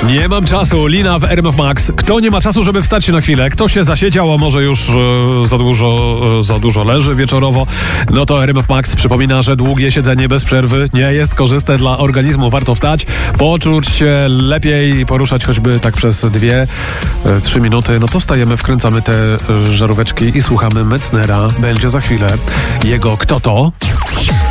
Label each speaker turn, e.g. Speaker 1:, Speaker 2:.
Speaker 1: Nie mam czasu, Lina w RMF Max. Kto nie ma czasu, żeby wstać się na chwilę? Kto się zasiedział, a może już za dużo leży wieczorowo? No to RMF Max przypomina, że długie siedzenie bez przerwy nie jest korzystne dla organizmu. Warto wstać, poczuć się lepiej i poruszać choćby tak przez 2-3 minuty. No to wstajemy, wkręcamy te żaróweczki i słuchamy Metznera. Będzie za chwilę jego Kto to?